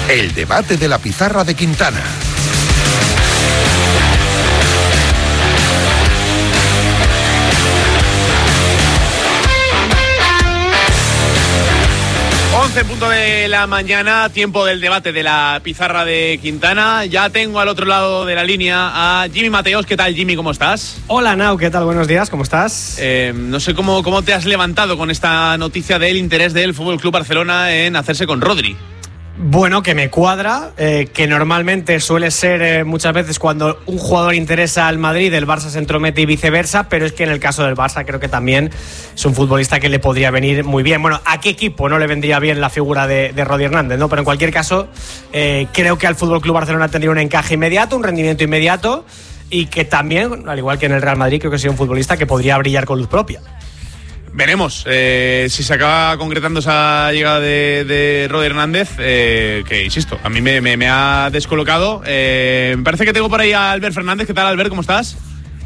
El debate de la pizarra de Quintana. Punto de la mañana, tiempo del debate de la pizarra de Quintana. Ya tengo al otro lado de la línea a Jimmy Mateos. ¿Qué tal, Jimmy? ¿Cómo estás? Hola, Nau. ¿Qué tal? Buenos días. ¿Cómo estás? No sé cómo te has levantado con esta noticia del interés del Fútbol Club Barcelona en hacerse con Rodri. Bueno, que me cuadra, que normalmente suele ser muchas veces cuando un jugador interesa al Madrid, el Barça se entromete y viceversa, pero es que en el caso del Barça creo que también es un futbolista que le podría venir muy bien. Bueno, ¿a qué equipo no le vendría bien la figura de Rodri Hernández, ¿no? Pero en cualquier caso, creo que al FC Barcelona tendría un encaje inmediato, un rendimiento inmediato, y que también, al igual que en el Real Madrid, creo que sería un futbolista que podría brillar con luz propia. Veremos si se acaba concretando esa llegada de Rodri Hernández, que insisto, a mí me ha descolocado. Me parece que tengo por ahí a Albert Fernández. ¿Qué tal, Albert? ¿Cómo estás?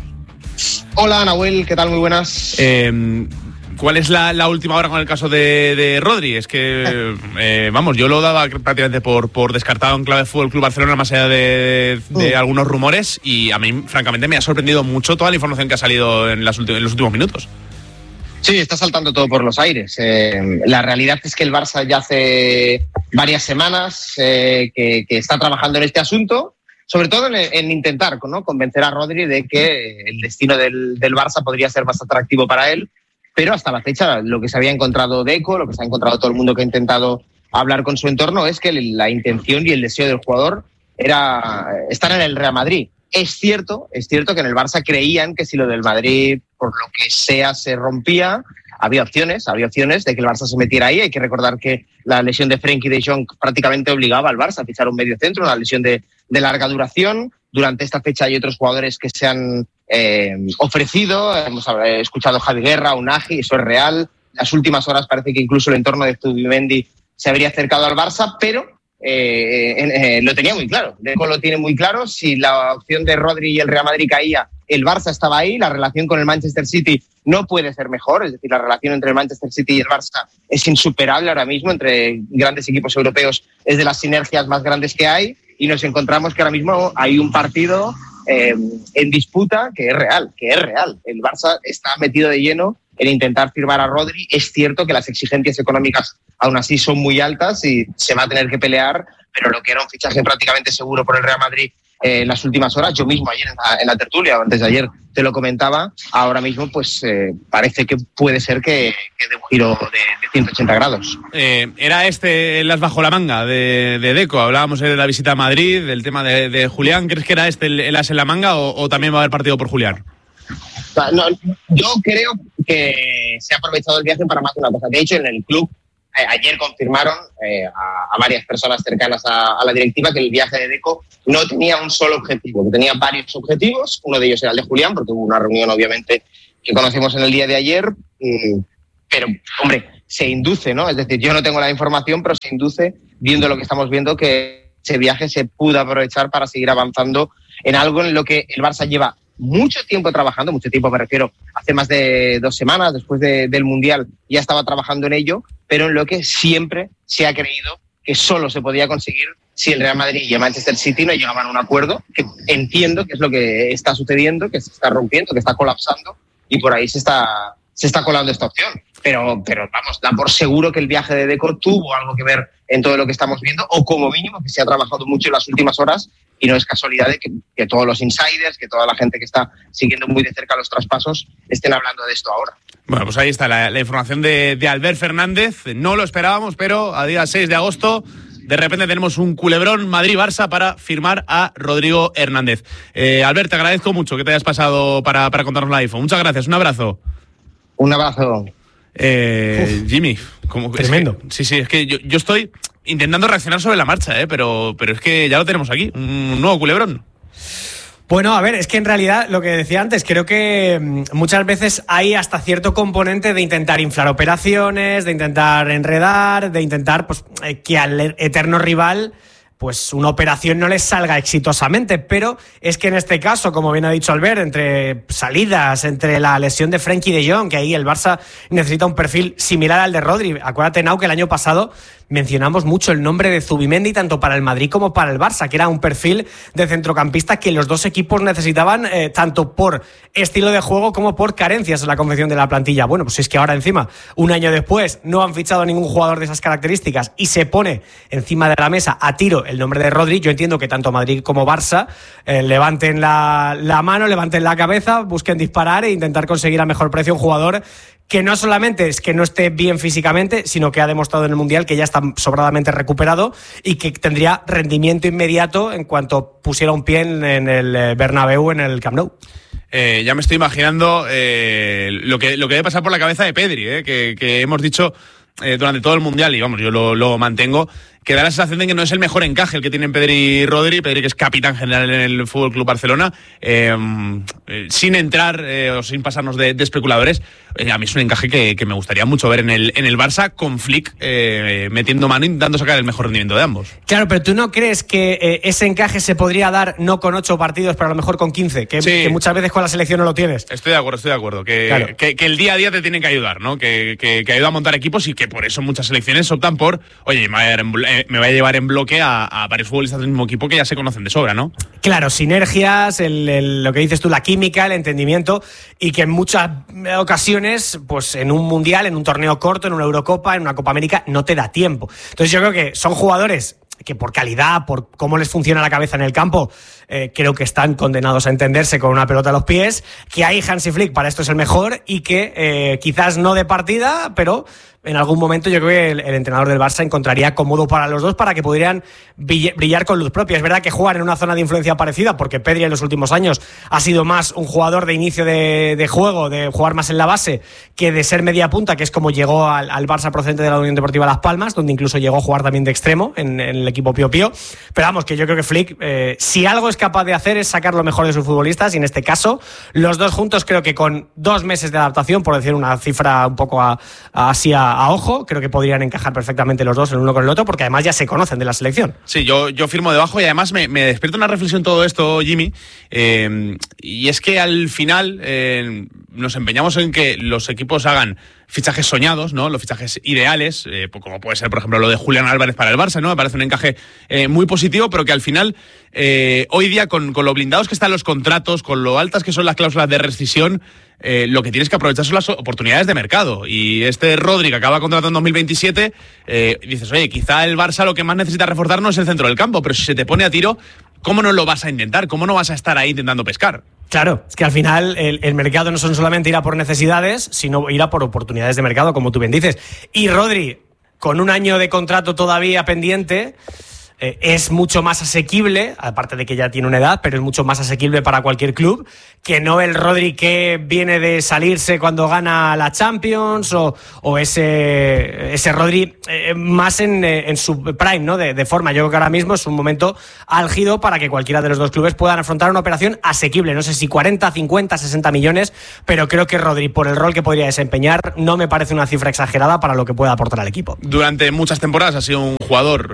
Hola, Nahuel, ¿qué tal? Muy buenas. ¿Cuál es la última hora con el caso de Rodri? Es que, vamos, yo lo daba prácticamente por descartado en clave Fútbol Club Barcelona, más allá de algunos rumores, y a mí, francamente, me ha sorprendido mucho toda la información que ha salido en los últimos minutos. Sí, está saltando todo por los aires. La realidad es que el Barça ya hace varias semanas que está trabajando en este asunto, sobre todo en intentar, ¿no?, convencer a Rodri de que el destino del Barça podría ser más atractivo para él, pero hasta la fecha lo que se había encontrado Deco, lo que se ha encontrado todo el mundo que ha intentado hablar con su entorno, es que la intención y el deseo del jugador era estar en el Real Madrid. Es cierto que en el Barça creían que si lo del Madrid, por lo que sea, se rompía, había opciones de que el Barça se metiera ahí. Hay que recordar que la lesión de Frenkie de Jong prácticamente obligaba al Barça a fichar un mediocentro, una lesión de larga duración. Durante esta fecha hay otros jugadores que se han ofrecido. Hemos escuchado a Javi Guerra, Unai, eso es real. Las últimas horas parece que incluso el entorno de Zubimendi se habría acercado al Barça, pero lo tenía muy claro. Deco lo tiene muy claro. Si la opción de Rodri y el Real Madrid caía, el Barça estaba ahí. La relación con el Manchester City no puede ser mejor. Es decir, la relación entre el Manchester City y el Barça es insuperable ahora mismo. Entre grandes equipos europeos es de las sinergias más grandes que hay, y nos encontramos que ahora mismo hay un partido en disputa que es real. El Barça está metido de lleno en intentar firmar a Rodri. Es cierto que las exigencias económicas aún así son muy altas y se va a tener que pelear, pero lo que era un fichaje prácticamente seguro por el Real Madrid en las últimas horas, yo mismo ayer en la tertulia, antes de ayer te lo comentaba, ahora mismo pues parece que puede ser que dé un giro de 180 grados. Era el as bajo la manga de Deco. Hablábamos de la visita a Madrid, del tema de Julián. ¿Crees que era el as en la manga o también va a haber partido por Julián? No, yo creo que se ha aprovechado el viaje para más de una cosa. De hecho, en el club ayer confirmaron a varias personas cercanas a la directiva que el viaje de Deco no tenía un solo objetivo, que tenía varios objetivos. Uno de ellos era el de Julián, porque hubo una reunión, obviamente, que conocimos en el día de ayer. Pero, hombre, se induce, ¿no? Es decir, yo no tengo la información, pero se induce, viendo lo que estamos viendo, que ese viaje se pudo aprovechar para seguir avanzando en algo en lo que el Barça lleva mucho tiempo trabajando. Mucho tiempo me refiero, hace más de 2 semanas, después del Mundial, ya estaba trabajando en ello, pero en lo que siempre se ha creído que solo se podía conseguir si el Real Madrid y el Manchester City no llegaban a un acuerdo, que entiendo que es lo que está sucediendo, que se está rompiendo, que está colapsando, y por ahí se está colando esta opción. Pero vamos, da por seguro que el viaje de Deco tuvo algo que ver en todo lo que estamos viendo, o como mínimo que se ha trabajado mucho en las últimas horas, y no es casualidad de que todos los insiders, que toda la gente que está siguiendo muy de cerca los traspasos estén hablando de esto ahora. Bueno, pues ahí está la información de Albert Fernández. No lo esperábamos, pero a día 6 de agosto de repente tenemos un culebrón Madrid-Barça para firmar a Rodrigo Hernández. Albert, te agradezco mucho que te hayas pasado para contarnos la info. Muchas gracias, un abrazo. Un abrazo. Jimmy, tremendo. Es que yo estoy intentando reaccionar sobre la marcha, pero es que ya lo tenemos aquí, un nuevo culebrón. Bueno, a ver, es que en realidad, lo que decía antes, creo que muchas veces hay hasta cierto componente de intentar inflar operaciones, de intentar enredar, de intentar pues que al eterno rival pues una operación no les salga exitosamente, pero es que en este caso, como bien ha dicho Albert, entre salidas, entre la lesión de Frenkie de Jong, que ahí el Barça necesita un perfil similar al de Rodri. Acuérdate, Nau, que el año pasado mencionamos mucho el nombre de Zubimendi tanto para el Madrid como para el Barça, que era un perfil de centrocampista que los dos equipos necesitaban tanto por estilo de juego como por carencias en la confección de la plantilla. Bueno, pues es que ahora encima, un año después, no han fichado a ningún jugador de esas características y se pone encima de la mesa a tiro el nombre de Rodri. Yo entiendo que tanto Madrid como Barça levanten la mano, levanten la cabeza, busquen disparar e intentar conseguir a mejor precio un jugador que no solamente es que no esté bien físicamente, sino que ha demostrado en el Mundial que ya está sobradamente recuperado y que tendría rendimiento inmediato en cuanto pusiera un pie en el Bernabéu, en el Camp Nou. Ya me estoy imaginando lo que debe pasar por la cabeza de Pedri, que hemos dicho durante todo el Mundial, y vamos, yo lo mantengo, que da la sensación de que no es el mejor encaje el que tienen Pedri y Rodri. Pedri, que es capitán general en el Fútbol Club Barcelona, sin entrar o sin pasarnos de especuladores, a mí es un encaje que me gustaría mucho ver en el Barça, con Flick metiendo mano, intentando sacar el mejor rendimiento de ambos. Claro, pero ¿tú no crees que ese encaje se podría dar no con 8 partidos, pero a lo mejor con 15? Que muchas veces con la selección no lo tienes. Estoy de acuerdo. Que el día a día te tienen que ayudar, ¿no? Que ayuda a montar equipos y que por eso muchas selecciones optan por, oye, me voy a llevar en bloque a varios futbolistas del mismo equipo que ya se conocen de sobra, ¿no? Claro, sinergias, lo que dices tú, la química, el entendimiento, y que en muchas ocasiones, pues en un Mundial, en un torneo corto, en una Eurocopa, en una Copa América, no te da tiempo. Entonces yo creo que son jugadores que por calidad, por cómo les funciona la cabeza en el campo, creo que están condenados a entenderse con una pelota a los pies, que ahí Hansi Flick para esto es el mejor y que quizás no de partida, pero en algún momento yo creo que el entrenador del Barça encontraría cómodo para los dos para que pudieran brillar con luz propia. Es verdad que juegan en una zona de influencia parecida, porque Pedri en los últimos años ha sido más un jugador de inicio de juego, de jugar más en la base, que de ser media punta, que es como llegó al Barça procedente de la Unión Deportiva Las Palmas, donde incluso llegó a jugar también de extremo en el equipo Pío Pío. Pero vamos, que yo creo que Flick, si algo es capaz de hacer, es sacar lo mejor de sus futbolistas, y en este caso, los dos juntos, creo que con 2 meses de adaptación, por decir una cifra un poco así a ojo, creo que podrían encajar perfectamente los dos el uno con el otro, porque además ya se conocen de la selección. Sí, yo firmo debajo, y además me despierta una reflexión todo esto, Jimmy, y es que al final nos empeñamos en que los equipos hagan fichajes soñados, ¿no? Los fichajes ideales, como puede ser, por ejemplo, lo de Julián Álvarez para el Barça, ¿no? Me parece un encaje muy positivo, pero que al final, hoy día, con lo blindados que están los contratos, con lo altas que son las cláusulas de rescisión, lo que tienes que aprovechar son las oportunidades de mercado. Y este Rodri, que acaba contrato en 2027, dices, oye, quizá el Barça lo que más necesita reforzar no es el centro del campo, pero si se te pone a tiro, ¿cómo no lo vas a intentar? ¿Cómo no vas a estar ahí intentando pescar? Claro, es que al final el mercado no son solamente ir a por necesidades, sino ir a por oportunidades de mercado, como tú bien dices. Y Rodri, con 1 año de contrato todavía pendiente, es mucho más asequible, aparte de que ya tiene una edad, pero es mucho más asequible para cualquier club, que no el Rodri que viene de salirse cuando gana la Champions, o ese Rodri más en su prime, ¿no? De forma. Yo creo que ahora mismo es un momento álgido para que cualquiera de los dos clubes puedan afrontar una operación asequible. No sé si 40, 50, 60 millones, pero creo que Rodri, por el rol que podría desempeñar, no me parece una cifra exagerada para lo que pueda aportar al equipo. Durante muchas temporadas ha sido un jugador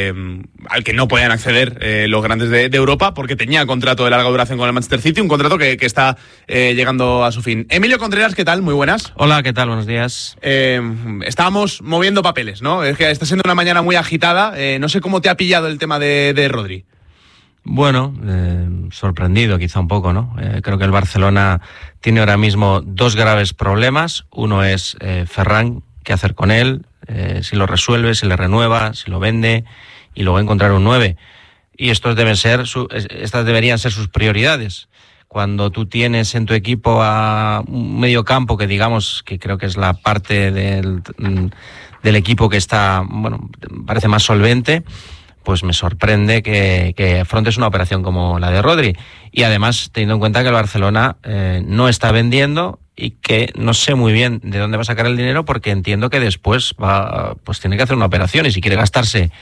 al que no podían acceder los grandes de Europa, porque tenía contrato de larga duración con el Manchester City, un contrato que está llegando a su fin. Emilio Contreras, ¿qué tal? Muy buenas. Hola, ¿qué tal? Buenos días. Estábamos moviendo papeles, ¿no? Es que está siendo una mañana muy agitada. No sé cómo te ha pillado el tema de Rodri. Bueno, sorprendido quizá un poco, ¿no? Creo que el Barcelona tiene ahora mismo 2 graves problemas. Uno es Ferran, qué hacer con él, si lo resuelve, si le renueva, si lo vende, y luego encontrar un 9. Y estas deberían ser sus prioridades. Cuando tú tienes en tu equipo a un medio campo que digamos que creo que es la parte del equipo que está, bueno, parece más solvente, pues me sorprende que afrontes una operación como la de Rodri. Y además, teniendo en cuenta que el Barcelona no está vendiendo y que no sé muy bien de dónde va a sacar el dinero, porque entiendo que después pues tiene que hacer una operación, y si quiere gastarse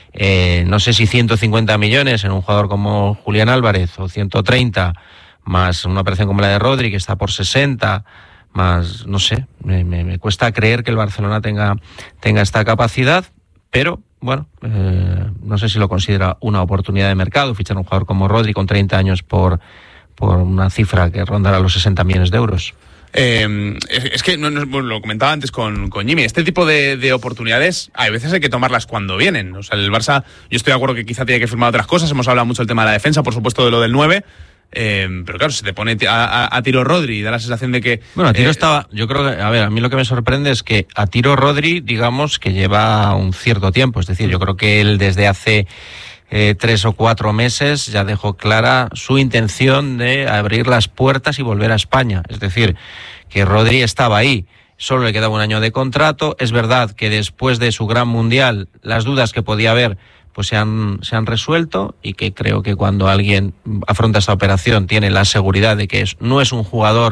no sé si 150 millones en un jugador como Julián Álvarez, o 130, más una operación como la de Rodri, que está por 60, más, no sé, me cuesta creer que el Barcelona tenga esta capacidad, pero bueno, no sé si lo considera una oportunidad de mercado, fichar un jugador como Rodri con 30 años por una cifra que rondará los 60 millones de euros. Es que bueno, lo comentaba antes con Jimmy, este tipo de oportunidades hay veces hay que tomarlas cuando vienen. O sea, el Barça, yo estoy de acuerdo que quizá tiene que firmar otras cosas, hemos hablado mucho del tema de la defensa, por supuesto de lo del 9, pero claro, se te pone a tiro Rodri y da la sensación de que... Bueno, a tiro estaba, yo creo que, a ver, a mí lo que me sorprende es que a tiro Rodri, digamos que lleva un cierto tiempo, es decir, yo creo que él desde hace 3 o 4 meses ya dejó clara su intención de abrir las puertas y volver a España, es decir, que Rodri estaba ahí. Solo le quedaba un año de contrato. Es verdad que después de su gran mundial las dudas que podía haber pues se han resuelto, y que creo que cuando alguien afronta esta operación tiene la seguridad de que no es un jugador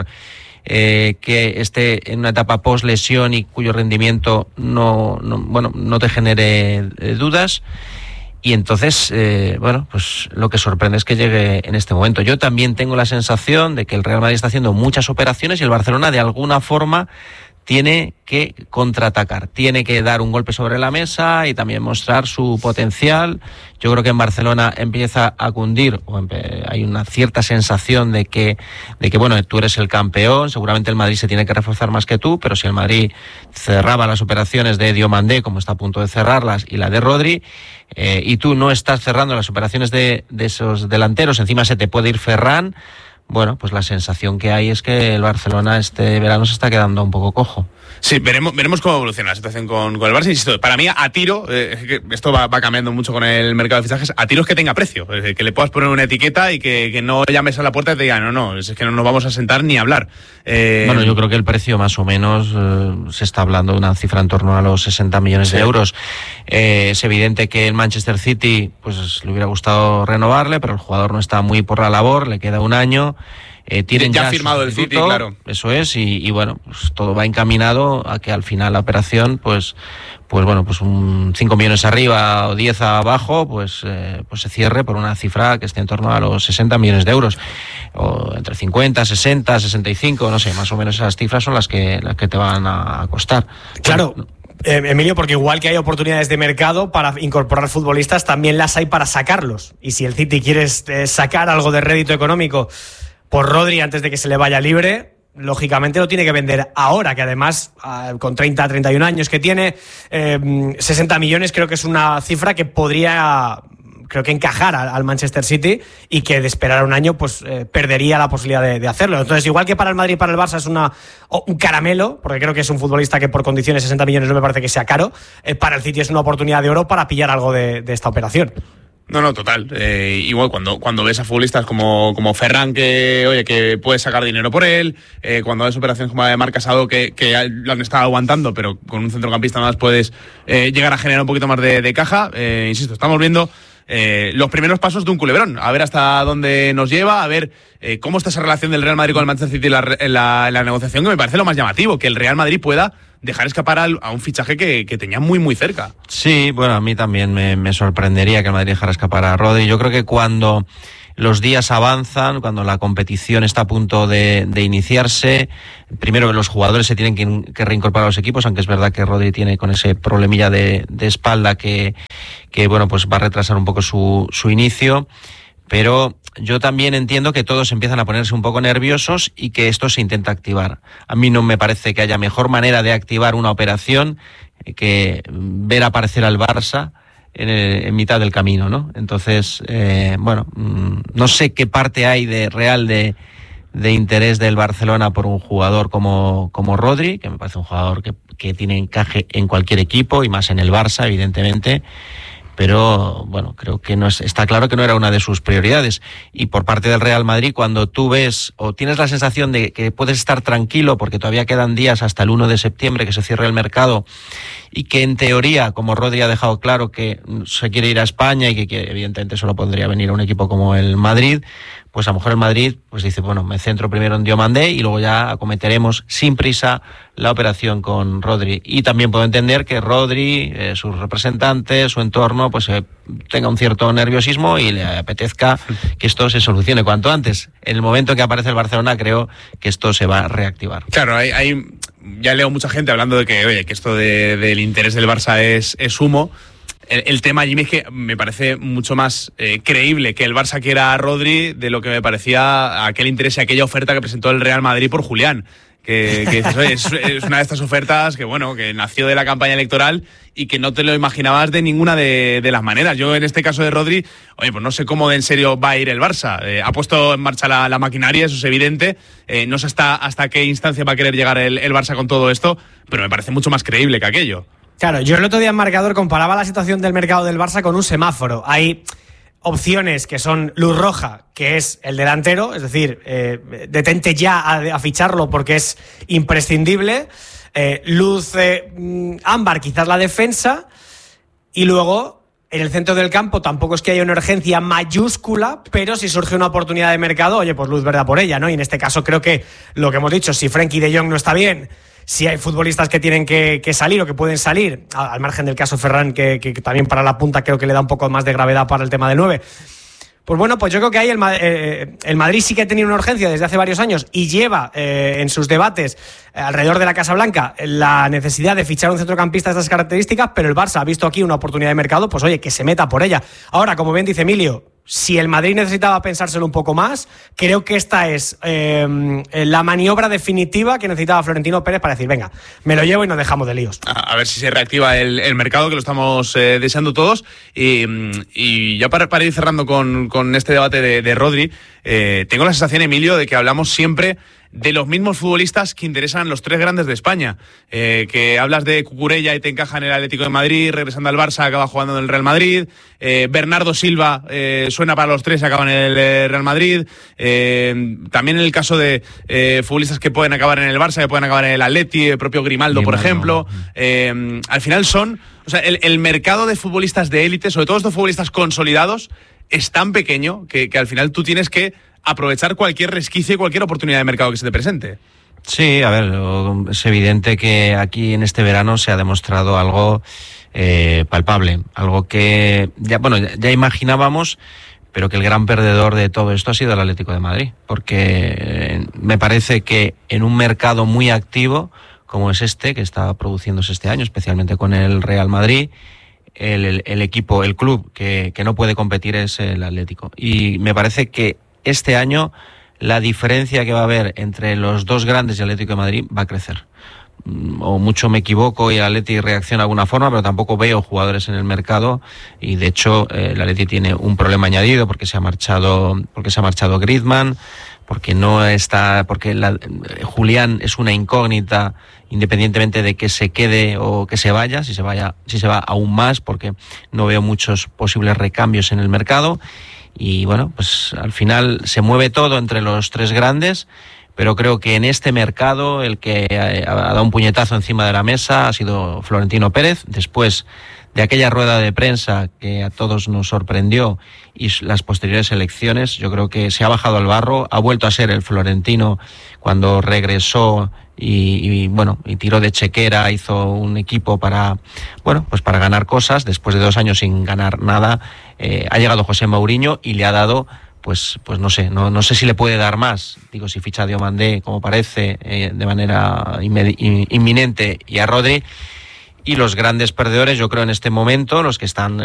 que esté en una etapa post lesión y cuyo rendimiento no te genere dudas. Y entonces, pues lo que sorprende es que llegue en este momento. Yo también tengo la sensación de que el Real Madrid está haciendo muchas operaciones y el Barcelona de alguna forma tiene que contraatacar, tiene que dar un golpe sobre la mesa y también mostrar su potencial. Yo creo que en Barcelona empieza a cundir, hay una cierta sensación de que bueno, tú eres el campeón, seguramente el Madrid se tiene que reforzar más que tú, pero si el Madrid cerraba las operaciones de Diomandé, como está a punto de cerrarlas, y la de Rodri, y tú no estás cerrando las operaciones de esos delanteros, encima se te puede ir Ferran. Bueno, pues la sensación que hay es que el Barcelona este verano se está quedando un poco cojo. Sí, veremos cómo evoluciona la situación con el Barça. Insisto, para mí, a tiro, que esto va cambiando mucho con el mercado de fichajes, a tiro es que tenga precio, que le puedas poner una etiqueta y que no llames a la puerta y te digan, no, es que no nos vamos a sentar ni a hablar. Bueno, yo creo que el precio más o menos se está hablando de una cifra en torno a los 60 millones de euros. Es evidente que el Manchester City pues le hubiera gustado renovarle, pero el jugador no está muy por la labor, le queda un año. Tienen ya firmado el City, claro. Eso es, y bueno, pues todo va encaminado a que al final la operación, pues un 5 millones arriba o 10 abajo, pues se cierre por una cifra que esté en torno a los 60 millones de euros. O entre 50, 60, 65, no sé, más o menos esas cifras son las que te van a costar. Claro. Emilio, porque igual que hay oportunidades de mercado para incorporar futbolistas, también las hay para sacarlos. Y si el City quiere sacar algo de rédito económico por Rodri antes de que se le vaya libre, lógicamente lo tiene que vender ahora, que además con 30, 31 años que tiene, 60 millones creo que es una cifra que podría, creo que encajar al Manchester City, y que de esperar un año pues perdería la posibilidad de hacerlo. Entonces, igual que para el Madrid y para el Barça es un caramelo, porque creo que es un futbolista que por condiciones 60 millones no me parece que sea caro, para el City es una oportunidad de oro para pillar algo de esta operación. No, total. Igual cuando ves a futbolistas como Ferran, que puedes sacar dinero por él, cuando ves operaciones como la de Marc Casado, que lo han estado aguantando, pero con un centrocampista más puedes llegar a generar un poquito más de caja. Insisto, estamos viendo los primeros pasos de un culebrón, a ver hasta dónde nos lleva, a ver cómo está esa relación del Real Madrid con el Manchester City en la negociación, que me parece lo más llamativo, que el Real Madrid pueda dejar escapar a un fichaje que tenía muy, muy cerca. Sí, bueno, a mí también me sorprendería que el Madrid dejara escapar a Rodri. Yo creo que cuando los días avanzan, cuando la competición está a punto de iniciarse, primero que los jugadores se tienen que reincorporar a los equipos, aunque es verdad que Rodri tiene con ese problemilla de espalda que bueno, pues va a retrasar un poco su inicio. Pero yo también entiendo que todos empiezan a ponerse un poco nerviosos y que esto se intenta activar. A mí no me parece que haya mejor manera de activar una operación que ver aparecer al Barça en mitad del camino, ¿no? Entonces, no sé qué parte hay de real de interés del Barcelona por un jugador como Rodri, que me parece un jugador que tiene encaje en cualquier equipo y más en el Barça, evidentemente. Pero bueno, creo que está claro que no era una de sus prioridades. Y por parte del Real Madrid, cuando tú ves o tienes la sensación de que puedes estar tranquilo porque todavía quedan días hasta el 1 de septiembre que se cierre el mercado, y que en teoría, como Rodri ha dejado claro que se quiere ir a España y que evidentemente solo podría venir a un equipo como el Madrid, pues a lo mejor el Madrid pues dice, bueno, me centro primero en Diomandé y luego ya acometeremos sin prisa la operación con Rodri. Y también puedo entender que Rodri, sus representantes, su entorno, pues tenga un cierto nerviosismo y le apetezca que esto se solucione cuanto antes. En el momento que aparece el Barcelona, creo que esto se va a reactivar. Claro, ya leo mucha gente hablando de que esto del interés del Barça es humo. El tema, Jimmy, es que me parece mucho más creíble que el Barça quiera a Rodri de lo que me parecía aquel interés y aquella oferta que presentó el Real Madrid por Julián. que dices, oye, es una de estas ofertas que, bueno, que nació de la campaña electoral y que no te lo imaginabas de ninguna de las maneras. Yo, en este caso de Rodri, oye, pues no sé cómo de en serio va a ir el Barça. Ha puesto en marcha la maquinaria, eso es evidente. No sé hasta qué instancia va a querer llegar el Barça con todo esto, pero me parece mucho más creíble que aquello. Claro, yo el otro día en Marcador comparaba la situación del mercado del Barça con un semáforo. Hay opciones que son luz roja, que es el delantero, es decir, detente ya a ficharlo porque es imprescindible. Luz ámbar, quizás la defensa. Y luego, en el centro del campo tampoco es que haya una urgencia mayúscula, pero si surge una oportunidad de mercado, oye, pues luz verde por ella, ¿no? Y en este caso creo que lo que hemos dicho, si Frenkie de Jong no está bien, si hay futbolistas que tienen que salir o que pueden salir, al margen del caso Ferran, que también para la punta creo que le da un poco más de gravedad para el tema del 9. Pues bueno, pues yo creo que ahí el Madrid sí que ha tenido una urgencia desde hace varios años y lleva en sus debates alrededor de la Casa Blanca la necesidad de fichar un centrocampista de estas características, pero el Barça ha visto aquí una oportunidad de mercado, pues oye, que se meta por ella. Ahora, como bien dice Emilio, si el Madrid necesitaba pensárselo un poco más, creo que esta es la maniobra definitiva que necesitaba Florentino Pérez para decir, venga, me lo llevo y nos dejamos de líos. A ver si se reactiva el mercado, que lo estamos deseando todos. Y ya para ir cerrando con este debate de Rodri, tengo la sensación, Emilio, de que hablamos siempre de los mismos futbolistas que interesan los tres grandes de España. Que hablas de Cucurella y te encaja en el Atlético de Madrid, regresando al Barça acaba jugando en el Real Madrid. Bernardo Silva suena para los tres, acaba en el Real Madrid. También en el caso de futbolistas que pueden acabar en el Barça, que pueden acabar en el Atleti, el propio Grimaldo, por ejemplo. Al final o sea, el mercado de futbolistas de élite, sobre todo estos futbolistas consolidados, es tan pequeño que al final tú tienes que aprovechar cualquier resquicio y cualquier oportunidad de mercado que se te presente. Sí, a ver, es evidente que aquí en este verano se ha demostrado algo palpable, algo que ya imaginábamos, pero que el gran perdedor de todo esto ha sido el Atlético de Madrid, porque me parece que en un mercado muy activo como es este, que está produciéndose este año, especialmente con el Real Madrid, el equipo, el club que no puede competir es el Atlético. Y me parece que este año la diferencia que va a haber entre los dos grandes y el Atlético de Madrid va a crecer. O mucho me equivoco y el Atleti reacciona de alguna forma, pero tampoco veo jugadores en el mercado y de hecho el Atleti tiene un problema añadido porque se ha marchado Griezmann, porque Julián es una incógnita independientemente de que se quede o que se vaya, si se va aún más, porque no veo muchos posibles recambios en el mercado. Y bueno, pues al final se mueve todo entre los tres grandes, pero creo que en este mercado el que ha dado un puñetazo encima de la mesa ha sido Florentino Pérez, después de aquella rueda de prensa que a todos nos sorprendió y las posteriores elecciones. Yo creo que se ha bajado al barro, ha vuelto a ser el Florentino cuando regresó y tiró de chequera, hizo un equipo para ganar cosas. Después de 2 años sin ganar nada, ha llegado José Mourinho y le ha dado pues no sé si le puede dar más. Digo, si ficha a Diomandé, como parece, de manera inminente, y a Rodri. Y los grandes perdedores, yo creo, en este momento, los que están